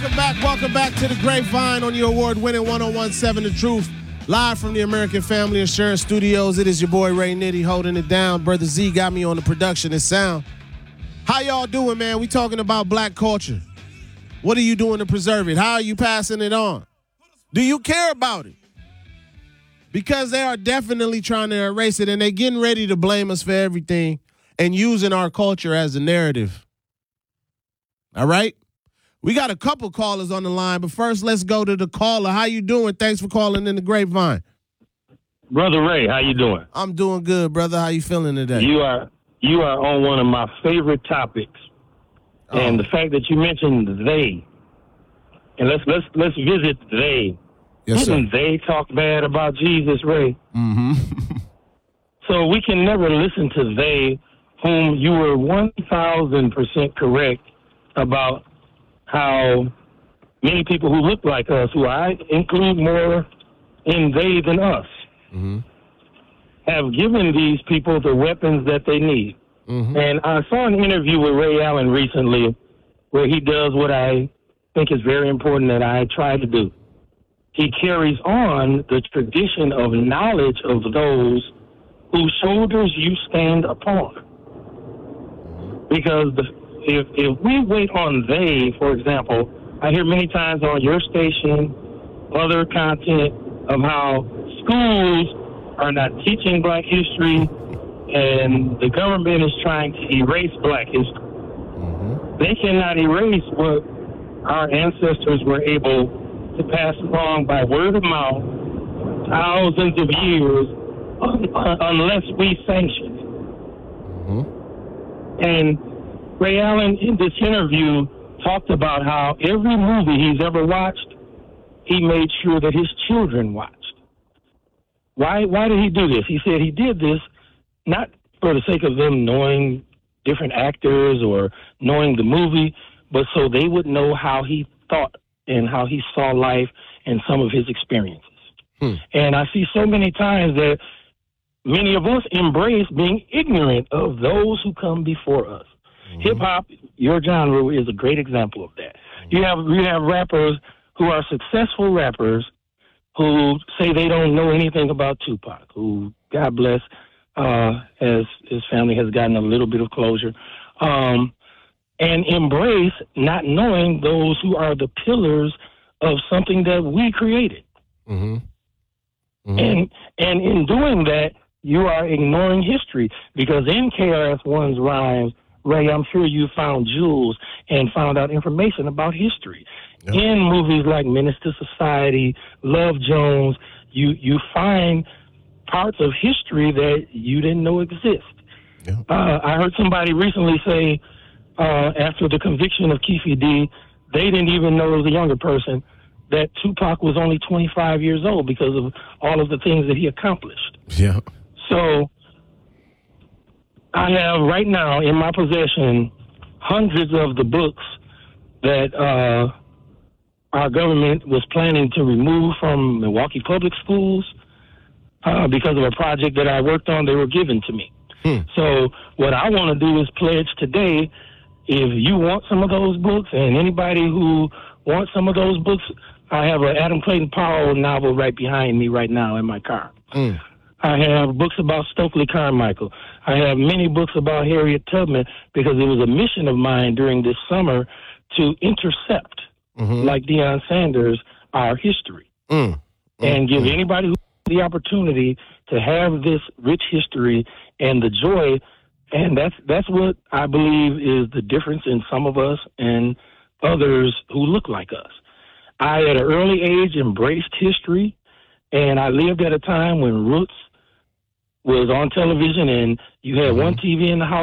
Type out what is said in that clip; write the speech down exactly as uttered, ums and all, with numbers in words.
Welcome back, welcome back to the Grapevine on your award-winning one oh one point seven The Truth. Live from the American Family Insurance Studios, it is your boy Ray Nitty holding it down. Brother Z got me on the production and sound. How y'all doing, man? We talking about black culture. What are you doing to preserve it? How are you passing it on? Do you care about it? Because they are definitely trying to erase it, and they're getting ready to blame us for everything and using our culture as a narrative. All right? We got a couple callers on the line, but first let's go to the caller. How you doing? Thanks for calling in the Grapevine. Brother Ray, how you doing? I'm doing good, brother. How you feeling today? You are you are on one of my favorite topics. Oh. And the fact that you mentioned they, and let's let's let's visit they. Yes, Didn't sir. they talk bad about Jesus, Ray? Mm-hmm. So we can never listen to they, whom you were one thousand percent correct about how many people who look like us, who I include more in they than us, mm-hmm. have given these people the weapons that they need. Mm-hmm. And I saw an interview with Ray Allen recently where he does what I think is very important that I try to do. He carries on the tradition of knowledge of those whose shoulders you stand upon. Because the If if we wait on they, for example, I hear many times on your station, other content of how schools are not teaching black history and the government is trying to erase black history. Mm-hmm. They cannot erase what our ancestors were able to pass along by word of mouth thousands of years unless we sanction it. Mm-hmm. And Ray Allen, in this interview, talked about how every movie he's ever watched, he made sure that his children watched. Why Why did he do this? He said he did this not for the sake of them knowing different actors or knowing the movie, but so they would know how he thought and how he saw life and some of his experiences. Hmm. And I see so many times that many of us embrace being ignorant of those who come before us. Mm-hmm. Hip-hop, your genre, is a great example of that. Mm-hmm. You have you have rappers who are successful rappers who say they don't know anything about Tupac, who, God bless, uh, as his family has gotten a little bit of closure, um, and embrace not knowing those who are the pillars of something that we created. Mm-hmm. Mm-hmm. And and in doing that, you are ignoring history, because in K R S One's rhymes, Ray, I'm sure you found jewels and found out information about history. Yep. In movies like Menace to Society, Love Jones, you you find parts of history that you didn't know exist. Yep. Uh, I heard somebody recently say, uh, after the conviction of Keffe D, they didn't even know, as a younger person, that Tupac was only twenty-five years old because of all of the things that he accomplished. Yeah. So I have right now in my possession hundreds of the books that uh, our government was planning to remove from Milwaukee Public Schools uh, because of a project that I worked on. They were given to me. Hmm. So what I want to do is pledge today, if you want some of those books, and anybody who wants some of those books, I have an Adam Clayton Powell novel right behind me right now in my car. Hmm. I have books about Stokely Carmichael. I have many books about Harriet Tubman, because it was a mission of mine during this summer to intercept, mm-hmm. like Deion Sanders, our history, mm. and give mm. anybody who the opportunity to have this rich history and the joy. And that's that's what I believe is the difference in some of us and others who look like us. I, at an early age, embraced history, and I lived at a time when Roots was on television and you had mm-hmm. one T V in the house